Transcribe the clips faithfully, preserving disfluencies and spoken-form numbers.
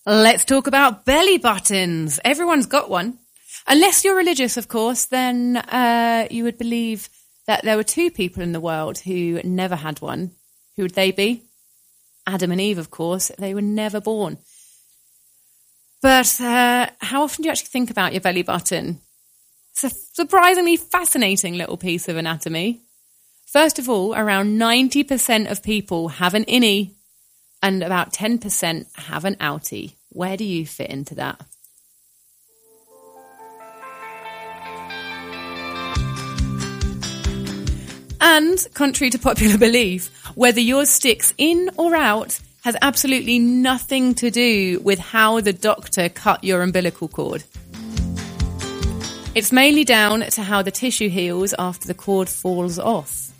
Let's talk about belly buttons. Everyone's got one. Unless you're religious, of course, then uh, you would believe that there were two people in the world who never had one. Who would they be? Adam and Eve, of course. They were never born. But uh, how often do you actually think about your belly button? It's a surprisingly fascinating little piece of anatomy. First of all, around ninety percent of people have an innie and about ten percent have an outie. Where do you fit into that? And, contrary to popular belief, whether yours sticks in or out has absolutely nothing to do with how the doctor cut your umbilical cord. It's mainly down to how the tissue heals after the cord falls off.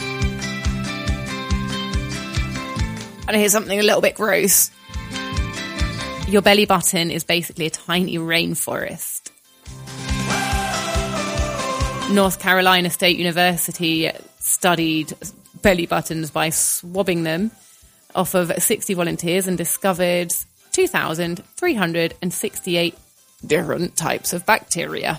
And here's something a little bit gross. Your belly button is basically a tiny rainforest. North Carolina State University studied belly buttons by swabbing them off of sixty volunteers and discovered two thousand three hundred sixty-eight different types of bacteria.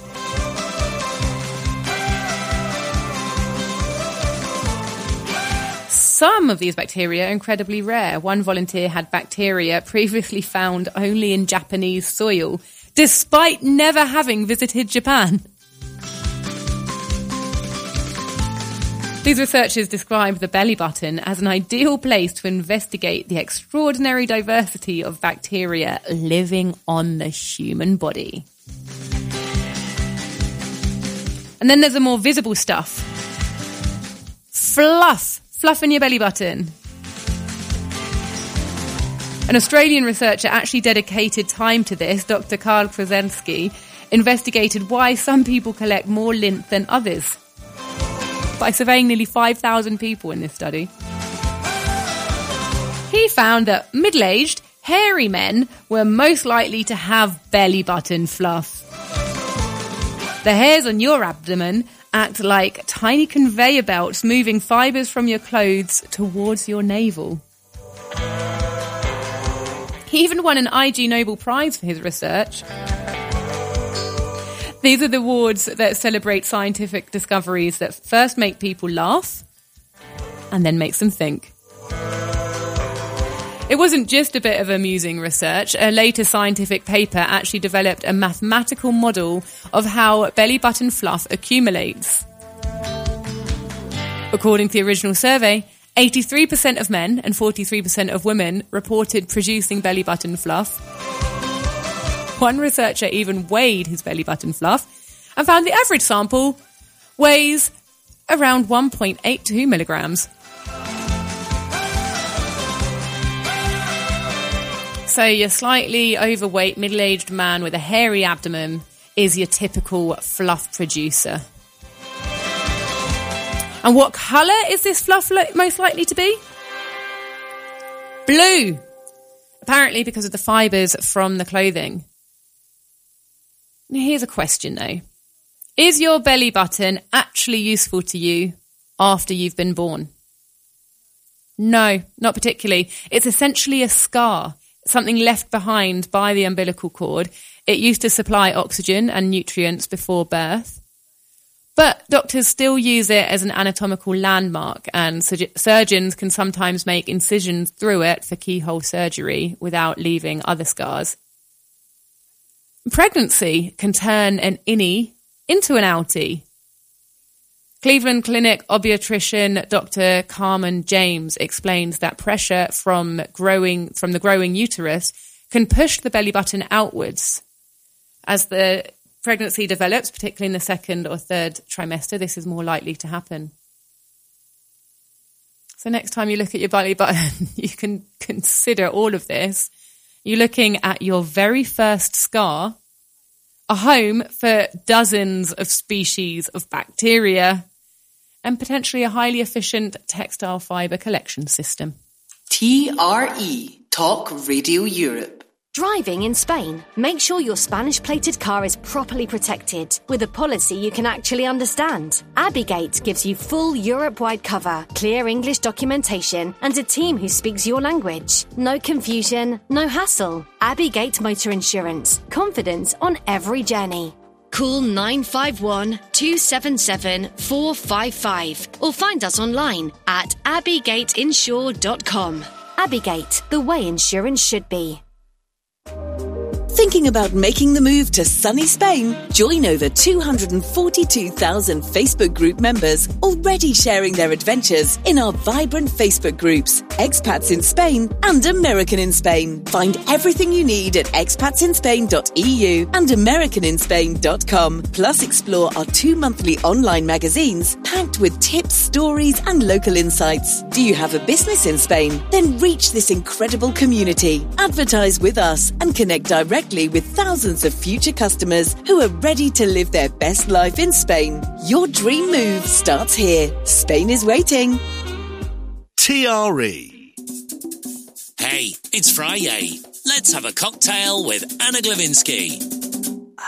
Some of these bacteria are incredibly rare. One volunteer had bacteria previously found only in Japanese soil, despite never having visited Japan. These researchers describe the belly button as an ideal place to investigate the extraordinary diversity of bacteria living on the human body. And then there's the more visible stuff. Fluff. Fluff in your belly button. An Australian researcher actually dedicated time to this. Doctor Karl Krasensky investigated why some people collect more lint than others by surveying nearly five thousand people in this study. He found that middle-aged, hairy men were most likely to have belly button fluff. The hairs on your abdomen act like tiny conveyor belts moving fibres from your clothes towards your navel. He even won an I G Nobel Prize for his research. These are the awards that celebrate scientific discoveries that first make people laugh and then makes them think. It wasn't just a bit of amusing research. A later scientific paper actually developed a mathematical model of how belly button fluff accumulates. According to the original survey, eighty-three percent of men and forty-three percent of women reported producing belly button fluff. One researcher even weighed his belly button fluff and found the average sample weighs around one point eight two milligrams. So your slightly overweight middle-aged man with a hairy abdomen is your typical fluff producer. And what colour is this fluff lo- most likely to be? Blue. Apparently because of the fibres from the clothing. Now here's a question though. Is your belly button actually useful to you after you've been born? No, not particularly. It's essentially a scar. Something left behind by the umbilical cord. It used to supply oxygen and nutrients before birth. But doctors still use it as an anatomical landmark, and sur- surgeons can sometimes make incisions through it for keyhole surgery without leaving other scars. Pregnancy can turn an innie into an outie. Cleveland Clinic obstetrician Doctor Carmen James explains that pressure from growing from the growing uterus can push the belly button outwards. As the pregnancy develops, particularly in the second or third trimester, this is more likely to happen. So next time you look at your belly button, you can consider all of this. You're looking at your very first scar, a home for dozens of species of bacteria, and potentially a highly efficient textile fibre collection system. T R E Talk Radio Europe. Driving in Spain? Make sure your Spanish-plated car is properly protected with a policy you can actually understand. Abbeygate gives you full Europe-wide cover, clear English documentation, and a team who speaks your language. No confusion, no hassle. Abbeygate Motor Insurance. Confidence on every journey. Call nine five one, two seven seven, four five five or find us online at abbey-gate insure dot com. Abbeygate, the way insurance should be. Thinking about making the move to sunny Spain? Join over two hundred forty-two thousand Facebook group members already sharing their adventures in our vibrant Facebook groups, Expats in Spain and American in Spain. Find everything you need at expats in spain dot e u and american in spain dot com. Plus explore our two monthly online magazines packed with tips, stories and local insights. Do you have a business in Spain? Then reach this incredible community. Advertise with us and connect directly with thousands of future customers who are ready to live their best life in Spain. Your dream move starts here. Spain is waiting. T R E. Hey, it's Friday. Let's have a cocktail with Anna Glavinsky.